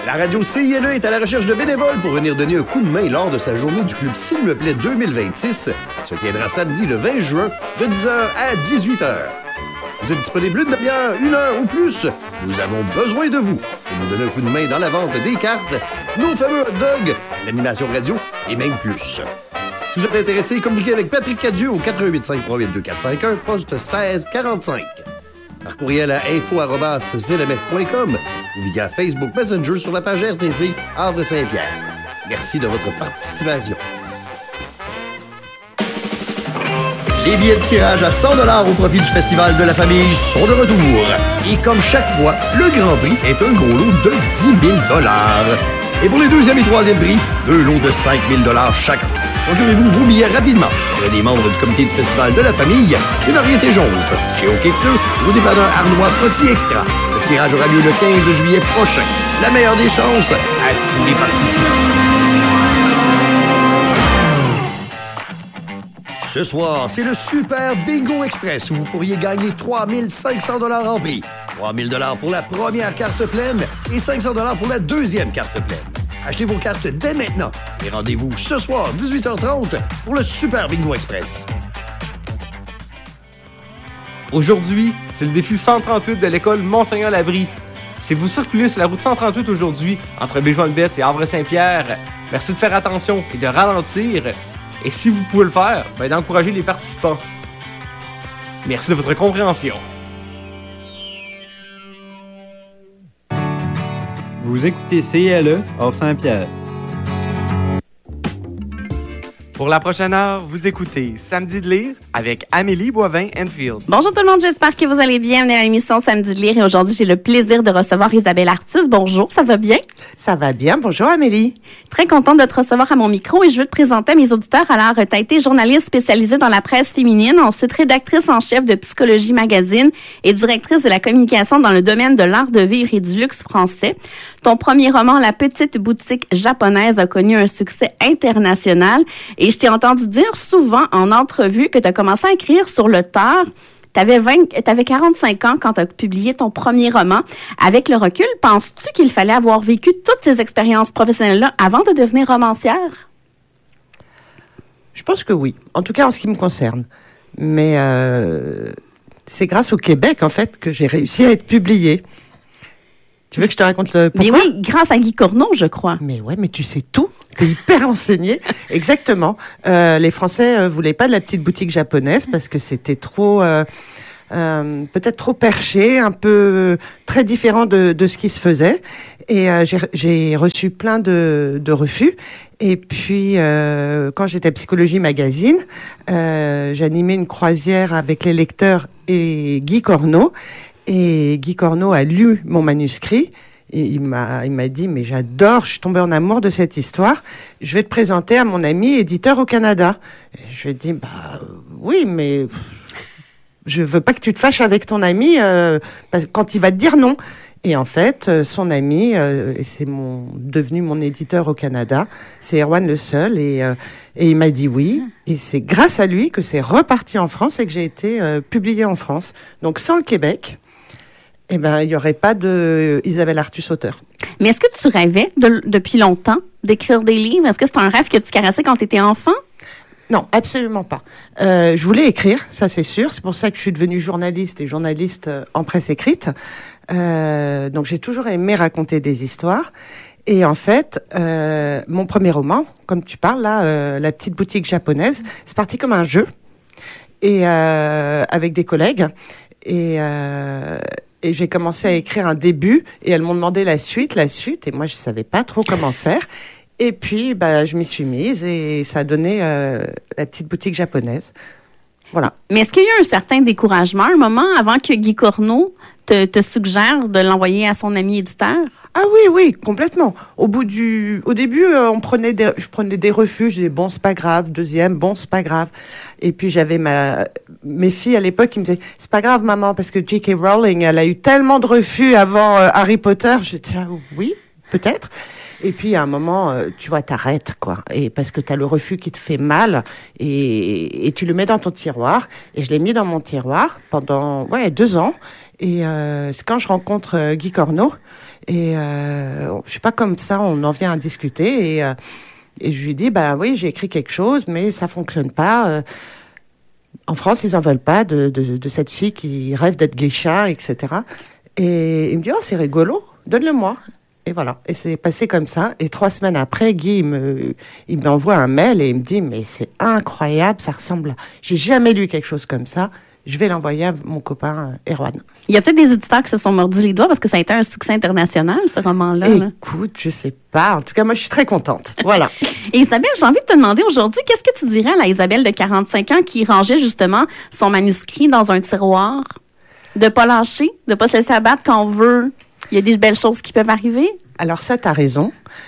La radio CILE est à la recherche de bénévoles pour venir donner un coup de main lors de sa journée du club S'il me plaît 2026. Se tiendra samedi le 20 juin de 10h à 18h. Vous êtes disponible une demi-heure, une heure ou plus. Nous avons besoin de vous pour nous donner un coup de main dans la vente des cartes, nos fameux hot dogs, l'animation radio et même plus. Si vous êtes intéressé, communiquez avec Patrick Cadieux au 485-382-451, poste 1645. Par courriel à info@zlmf.com ou via Facebook Messenger sur la page RTC Havre-Saint-Pierre. Merci de votre participation. Les billets de tirage à 100$ au profit du Festival de la Famille sont de retour. Et comme chaque fois, le Grand Prix est un gros lot de 10 000$. Et pour les deuxième et troisième prix, 2 lots de 5 000$ chacun. Procurez-vous vos billets rapidement. Vous êtes des membres du comité du Festival de la Famille, chez Variété Jonve, chez OK Pneu, au dépanneur Arnois Proxy Extra. Le tirage aura lieu le 15 juillet prochain. La meilleure des chances à tous les participants. Ce soir, c'est le Super Bingo Express où vous pourriez gagner 3 500$ en prix. 3 000$ pour la première carte pleine et 500$ pour la deuxième carte pleine. Achetez vos cartes dès maintenant et rendez-vous ce soir, 18h30, pour le Super Bingo Express. Aujourd'hui, c'est le défi 138 de l'école Monseigneur-Labrie. Si vous circulez sur la route 138 aujourd'hui, entre Béjoin-Bette et Havre-Saint-Pierre, merci de faire attention et de ralentir. Et si vous pouvez le faire, d'encourager les participants. Merci de votre compréhension. Vous écoutez CILE, Havre-Saint-Pierre. Pour la prochaine heure, vous écoutez Samedi de lire avec Amélie Boivin-Enfield. Bonjour tout le monde, j'espère que vous allez bien. Bienvenue à l'émission Samedi de lire et aujourd'hui, j'ai le plaisir de recevoir Isabelle Artus. Bonjour, ça va bien? Ça va bien. Bonjour Amélie. Très contente de te recevoir à mon micro et je veux te présenter à mes auditeurs. Alors, tu as été journaliste spécialisée dans la presse féminine, ensuite rédactrice en chef de Psychologie Magazine et directrice de la communication dans le domaine de l'art de vivre et du luxe français. Ton premier roman, La petite boutique japonaise, a connu un succès international et je t'ai entendu dire souvent en entrevue que tu as commencé à écrire sur le tard. T'avais 45 ans quand tu as publié ton premier roman. Avec le recul, penses-tu qu'il fallait avoir vécu toutes ces expériences professionnelles-là avant de devenir romancière? Je pense que oui, en tout cas en ce qui me concerne. Mais c'est grâce au Québec, en fait, que j'ai réussi à être publiée. Tu veux que je te raconte pourquoi? Mais oui, grâce à Guy Corneau, je crois. Mais ouais, mais tu sais tout. T'es hyper renseignée. Exactement. Les Français voulaient pas de la petite boutique japonaise parce que c'était trop, peut-être trop perché, un peu très différent de ce qui se faisait. Et j'ai reçu plein de refus. Et puis, quand j'étais à Psychologie Magazine, j'animais une croisière avec les lecteurs et Guy Corneau. Et Guy Corneau a lu mon manuscrit et il m'a dit mais j'adore, je suis tombée en amour de cette histoire. Je vais te présenter à mon ami éditeur au Canada. Et je lui ai dit oui mais je veux pas que tu te fâches avec ton ami quand il va te dire non. Et en fait, son ami, et c'est devenu mon éditeur au Canada, c'est Erwan Le Seul, et il m'a dit oui. Et c'est grâce à lui que c'est reparti en France et que j'ai été publiée en France. Donc sans le Québec, il n'y aurait pas de Isabelle Artus auteur. Mais est-ce que tu rêvais depuis longtemps d'écrire des livres? Est-ce que c'est un rêve que tu caressais quand tu étais enfant? Non, absolument pas. Je voulais écrire, ça c'est sûr. C'est pour ça que je suis devenue journaliste et journaliste en presse écrite. Donc j'ai toujours aimé raconter des histoires. Et en fait, mon premier roman, comme tu parles là, La petite boutique japonaise, c'est parti comme un jeu et avec des collègues. Et j'ai commencé à écrire un début et elles m'ont demandé la suite. Et moi je savais pas trop comment faire. Et puis, je m'y suis mise et ça a donné La petite boutique japonaise. Voilà. Mais est-ce qu'il y a eu un certain découragement, un moment, avant que Guy Corneau te suggère de l'envoyer à son ami éditeur? Ah oui, complètement. Au début, je prenais des refus. Je disais, bon, c'est pas grave. Deuxième, bon, c'est pas grave. Et puis, j'avais mes filles à l'époque qui me disaient, c'est pas grave, maman, parce que J.K. Rowling, elle a eu tellement de refus avant Harry Potter. J'étais là, oui, peut-être. Et puis, à un moment, tu vois, t'arrêtes, quoi. Et parce que t'as le refus qui te fait mal et tu le mets dans ton tiroir. Et je l'ai mis dans mon tiroir pendant, 2 ans. Et c'est quand je rencontre Guy Corneau, et je sais pas, comme ça, on en vient à discuter, et je lui dis, bah oui, j'ai écrit quelque chose, mais ça fonctionne pas. En France, ils en veulent pas de cette fille qui rêve d'être geisha, etc. Et il me dit, oh, c'est rigolo, donne-le-moi. Et voilà. Et c'est passé comme ça. Et 3 semaines après, Guy, il m'envoie un mail et il me dit, mais c'est incroyable, ça ressemble à... J'ai jamais lu quelque chose comme ça. Je vais l'envoyer à mon copain Erwan. Il y a peut-être des éditeurs qui se sont mordus les doigts parce que ça a été un succès international, ce roman-là. Écoute, je sais pas. En tout cas, moi, je suis très contente. Voilà. Et Isabelle, j'ai envie de te demander aujourd'hui, qu'est-ce que tu dirais à la Isabelle de 45 ans qui rangeait justement son manuscrit dans un tiroir? De pas lâcher, de pas se laisser abattre quand on veut. Il y a des belles choses qui peuvent arriver. Alors ça, t'as raison.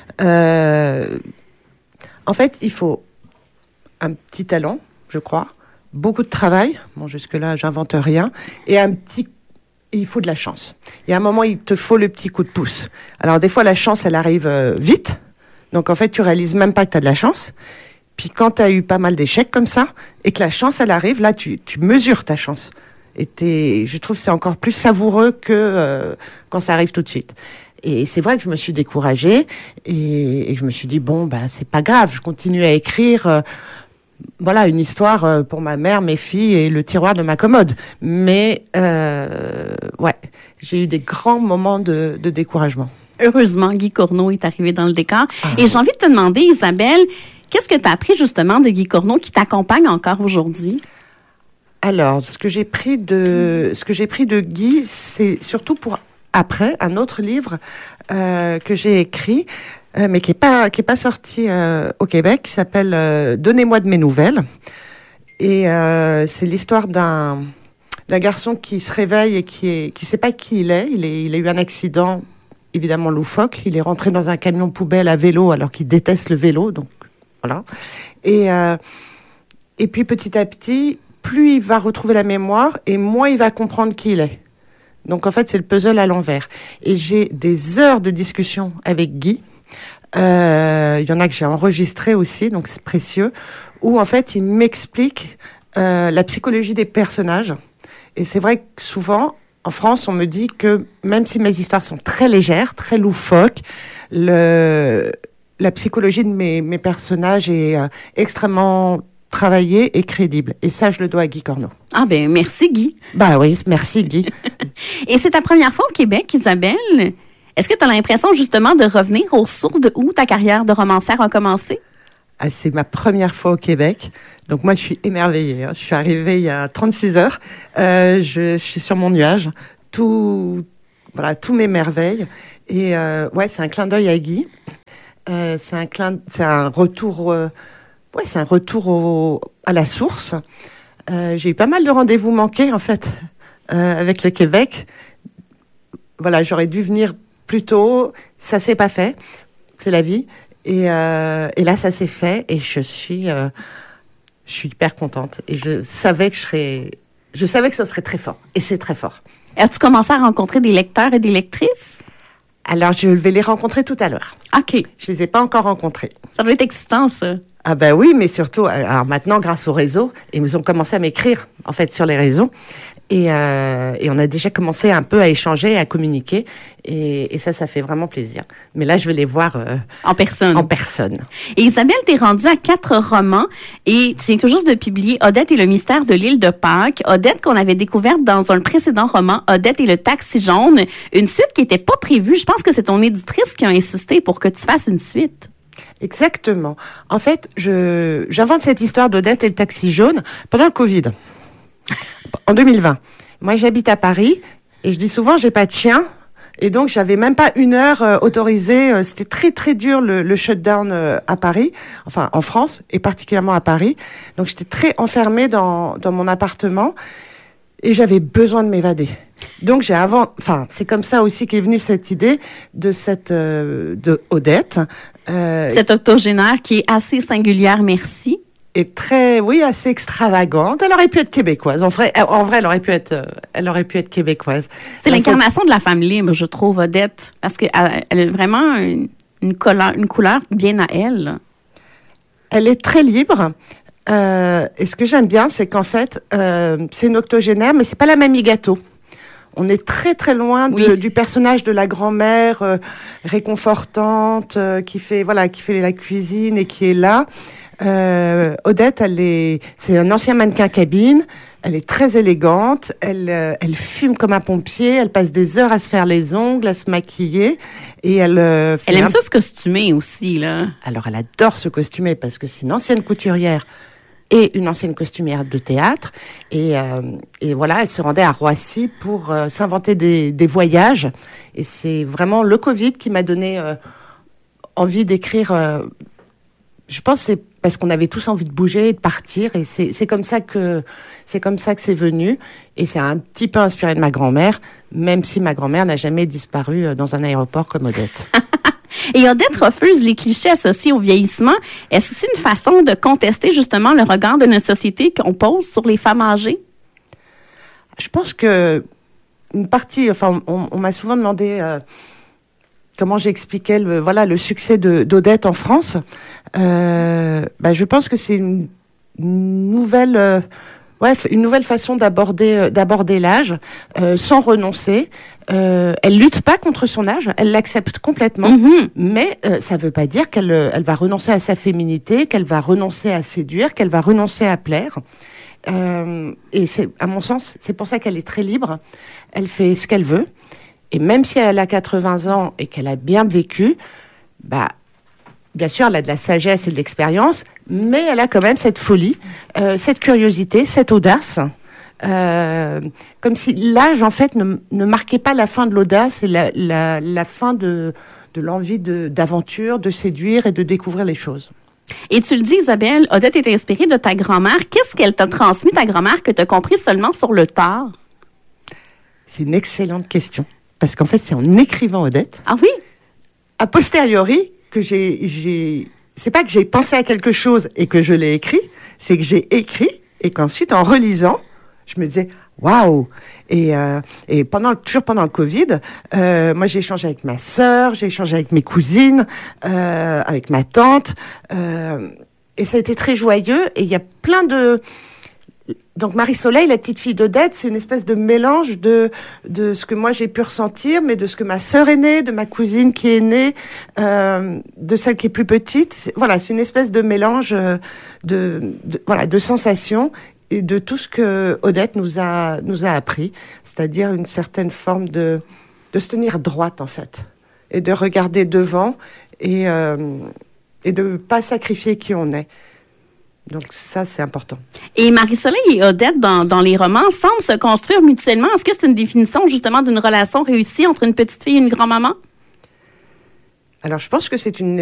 En fait, il faut un petit talent, je crois, beaucoup de travail. Bon, jusque-là, j'invente rien. Et il faut de la chance. Il y a un moment, il te faut le petit coup de pouce. Alors des fois, la chance, elle arrive vite. Donc en fait, tu réalises même pas que t'as de la chance. Puis quand t'as eu pas mal d'échecs comme ça, et que la chance, elle arrive, là, tu mesures ta chance. Et je trouve que c'est encore plus savoureux que quand ça arrive tout de suite. Et c'est vrai que je me suis découragée et je me suis dit, bon, ben, c'est pas grave, je continue à écrire voilà, une histoire pour ma mère, mes filles et le tiroir de ma commode. Mais ouais, j'ai eu des grands moments de découragement. Heureusement, Guy Corneau est arrivé dans le décor. Et j'ai envie de te demander, Isabelle, qu'est-ce que tu as appris justement de Guy Corneau qui t'accompagne encore aujourd'hui? Alors, ce que j'ai pris de Guy, c'est surtout pour après un autre livre que j'ai écrit, mais qui est pas sorti au Québec, qui s'appelle Donnez-moi de mes nouvelles. Et c'est l'histoire d'un garçon qui se réveille et qui sait pas qui il est. Il a eu un accident évidemment loufoque. Il est rentré dans un camion poubelle à vélo alors qu'il déteste le vélo, donc voilà. Et puis petit à petit, plus il va retrouver la mémoire et moins il va comprendre qui il est. Donc en fait, c'est le puzzle à l'envers. Et j'ai des heures de discussion avec Guy. Il y en a que j'ai enregistré aussi, donc c'est précieux, où en fait, il m'explique la psychologie des personnages. Et c'est vrai que souvent, en France, on me dit que même si mes histoires sont très légères, très loufoques, la psychologie de mes personnages est extrêmement travaillé et crédible. Et ça, je le dois à Guy Corneau. Ah ben, merci Guy. Bah oui, merci Guy. Et c'est ta première fois au Québec, Isabelle. Est-ce que tu as l'impression justement de revenir aux sources de où ta carrière de romancière a commencé? Ah, c'est ma première fois au Québec. Donc moi, je suis émerveillée. Je suis arrivée il y a 36 heures. Je suis sur mon nuage. Tout m'émerveille. Et ouais, c'est un clin d'œil à Guy. C'est un retour... c'est un retour à la source. J'ai eu pas mal de rendez-vous manqués, en fait, avec le Québec. Voilà, j'aurais dû venir plus tôt. Ça s'est pas fait. C'est la vie. Et là, ça s'est fait. Et je suis hyper contente. Et je savais que ce serait très fort. Et c'est très fort. As-tu commencé à rencontrer des lecteurs et des lectrices? Alors, je vais les rencontrer tout à l'heure. OK. Je les ai pas encore rencontrés. Ça doit être excitant, ça. Ah ben oui, mais surtout, alors maintenant, grâce au réseau, ils ont commencé à m'écrire, en fait, sur les réseaux. Et on a déjà commencé un peu à échanger, à communiquer. Et ça fait vraiment plaisir. Mais là, je vais les voir en personne. En personne. Et Isabelle, t'es rendue à 4 romans et tu viens tout juste de publier Odette et le mystère de l'île de Pâques. Odette qu'on avait découverte dans un précédent roman, Odette et le taxi jaune. Une suite qui n'était pas prévue. Je pense que c'est ton éditrice qui a insisté pour que tu fasses une suite. Exactement. En fait, j'invente cette histoire d'Odette et le taxi jaune pendant le Covid, en 2020. Moi, j'habite à Paris et je dis souvent, j'ai pas de chien. Et donc, j'avais même pas 1 heure autorisée. C'était très, très dur, le shutdown à Paris, enfin, en France, et particulièrement à Paris. Donc, j'étais très enfermée dans mon appartement et j'avais besoin de m'évader. Donc, c'est comme ça aussi qu'est venue cette idée de Odette. Cette octogénaire qui est assez singulière, merci. Et assez extravagante. Elle aurait pu être québécoise. En vrai, elle aurait pu être québécoise. C'est l'incarnation de la femme libre, je trouve, Odette, parce qu'elle a vraiment une couleur bien à elle. Elle est très libre. Et ce que j'aime bien, c'est qu'en fait, c'est une octogénaire, mais c'est pas la mamie gâteau. On est très très loin du personnage de la grand-mère réconfortante qui fait la cuisine et qui est là. Odette, c'est un ancien mannequin cabine. Elle est très élégante. Elle fume comme un pompier. Elle passe des heures à se faire les ongles, à se maquiller, et elle aime ça se costumer aussi là. Alors elle adore se costumer parce que c'est une ancienne couturière et une ancienne costumière de théâtre. Et voilà, elle se rendait à Roissy pour s'inventer des voyages. Et c'est vraiment le Covid qui m'a donné envie d'écrire. Je pense que c'est parce qu'on avait tous envie de bouger et de partir. Et c'est comme ça que c'est venu. Et c'est un petit peu inspiré de ma grand-mère, même si ma grand-mère n'a jamais disparu dans un aéroport comme Odette. Et Odette refuse les clichés associés au vieillissement. Est-ce que c'est une façon de contester justement le regard de notre société qu'on pose sur les femmes âgées? Je pense que une partie, on m'a souvent demandé comment j'expliquais le succès d'Odette en France. Je pense que c'est une nouvelle façon d'aborder l'âge sans renoncer. Elle lutte pas contre son âge, elle l'accepte complètement, mais ça veut pas dire qu'elle va renoncer à sa féminité, qu'elle va renoncer à séduire, qu'elle va renoncer à plaire. Et c'est, à mon sens, c'est pour ça qu'elle est très libre. Elle fait ce qu'elle veut. Et même si elle a 80 ans et qu'elle a bien vécu, bien sûr, elle a de la sagesse et de l'expérience, mais elle a quand même cette folie, cette curiosité, cette audace. Comme si l'âge, en fait, ne marquait pas la fin de l'audace et la fin de l'envie d'aventure, de séduire et de découvrir les choses. Et tu le dis, Isabelle, Odette est inspirée de ta grand-mère. Qu'est-ce qu'elle t'a transmis, ta grand-mère, que tu as compris seulement sur le tard? C'est une excellente question. Parce qu'en fait, c'est en écrivant Odette. Ah oui? A posteriori, que c'est pas que j'ai pensé à quelque chose et que je l'ai écrit, c'est que j'ai écrit et qu'ensuite, en relisant, je me disais, waouh! Et toujours pendant le Covid, moi, j'ai échangé avec ma sœur, j'ai échangé avec mes cousines, avec ma tante, et ça a été très joyeux. Et il y a plein de... Donc Marie-Soleil, la petite fille d'Odette, c'est une espèce de mélange de ce que moi j'ai pu ressentir, mais de ce que ma sœur est née, de ma cousine qui est née, de celle qui est plus petite. Voilà, c'est une espèce de mélange de sensations et de tout ce que Odette nous a appris, c'est-à-dire une certaine forme de se tenir droite en fait, et de regarder devant et de ne pas sacrifier qui on est. Donc ça, c'est important. Et Marie-Soleil et Odette, dans les romans, semblent se construire mutuellement. Est-ce que c'est une définition justement d'une relation réussie entre une petite fille et une grand-maman? Alors, je pense que c'est une